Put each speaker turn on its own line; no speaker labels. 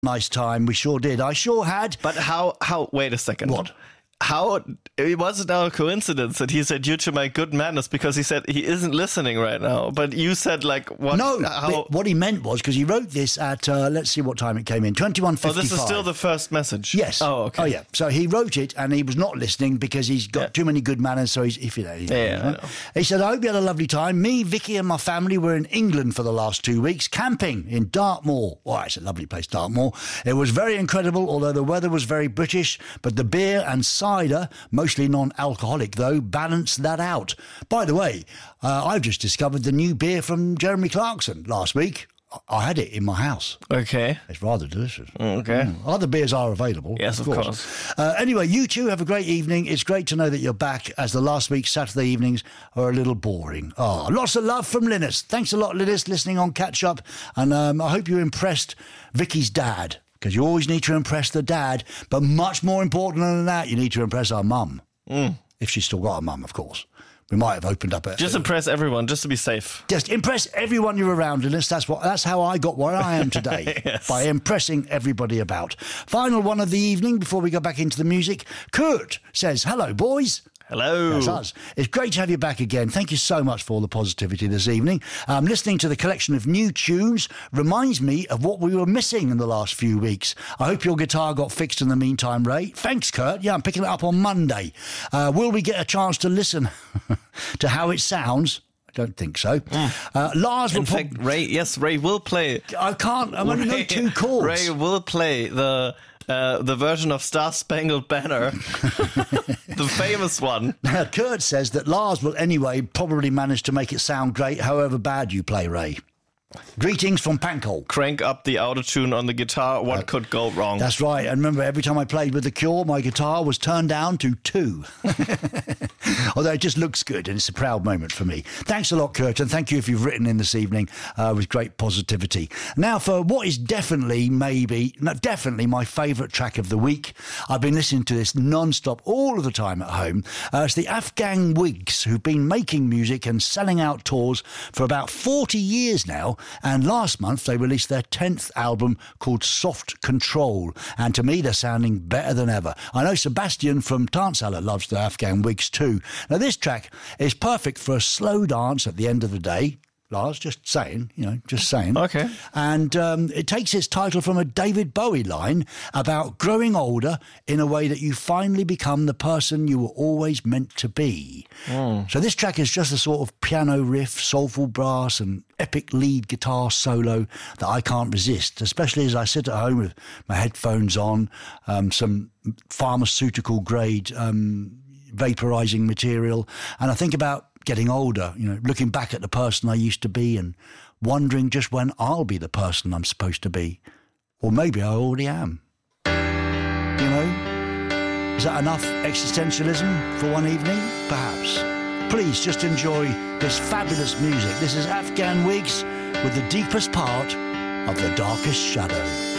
nice time. We sure did. I sure had.
But how, wait a second.
What?
How, it wasn't a coincidence that he said, due to my good manners, because he said he isn't listening right now. But you said, like, what?
No, what he meant was, because he wrote this at, let's see what time it came in, 21:55.
Oh, this is still the first message?
Yes.
Oh, okay.
Oh, yeah. So he wrote it, and he was not listening because he's got too many good manners, so he's, if you know.
Yeah, I know.
He said, I hope you had a lovely time. Me, Vicky, and my family were in England for the last 2 weeks, camping in Dartmoor. Oh, it's a lovely place, Dartmoor. It was very incredible, although the weather was very British, but the beer and cider, mostly non-alcoholic though, balanced that out. By the way, I've just discovered the new beer from Jeremy Clarkson last week. I had it in my house.
Okay.
It's rather delicious.
Okay.
Other beers are available.
Yes, of course.
Anyway, you two have a great evening. It's great to know that you're back, as the last week's Saturday evenings are a little boring. Oh, lots of love from Linus. Thanks a lot, Linus, listening on Catch Up. And I hope you impressed Vicky's dad, because you always need to impress the dad. But much more important than that, you need to impress our mum. If she's still got a mum, of course. We might have opened up
Just impress everyone, just to be safe.
Just impress everyone you're around, Linus. That's how I got where I am today.
Yes.
By impressing everybody about. Final one of the evening before we go back into the music. Kurt says, hello, boys.
Hello.
That's us. It's great to have you back again. Thank you so much for all the positivity this evening. Listening to the collection of new tunes reminds me of what we were missing in the last few weeks. I hope your guitar got fixed in the meantime, Ray. Thanks, Kurt. Yeah, I'm picking it up on Monday. Will we get a chance to listen to how it sounds? I don't think so. Lars will...
In fact, Ray will play...
I can't. I'm only know 2 chords.
Ray will play the version of Star Spangled Banner, the famous one.
Now, Kurt says that Lars will anyway probably manage to make it sound great, however bad you play, Ray. Greetings from Pankol.
Crank up the auto-tune on the guitar. What could go wrong?
That's right. And remember, every time I played with The Cure, my guitar was turned down to 2. Although it just looks good, and it's a proud moment for me. Thanks a lot, Kurt, and thank you if you've written in this evening with great positivity. Now, for what is definitely my favourite track of the week. I've been listening to this non-stop all of the time at home. It's the Afghan Wigs, who've been making music and selling out tours for about 40 years now. And last month they released their 10th album called Soft Control, and to me they're sounding better than ever. I know Sebastian from Tanzala loves the Afghan Wigs too. Now this track is perfect for a slow dance at the end of the day. Lars, just saying.
Okay.
And it takes its title from a David Bowie line about growing older in a way that you finally become the person you were always meant to be. So this track is just a sort of piano riff, soulful brass and epic lead guitar solo that I can't resist, especially as I sit at home with my headphones on, some pharmaceutical grade vaporizing material, and I think about getting older, looking back at the person I used to be and wondering just when I'll be the person I'm supposed to be. Or maybe I already am. Is that enough existentialism for one evening? Perhaps. Please just enjoy this fabulous music. This is Afghan Wigs with The Deepest Part of the Darkest Shadow.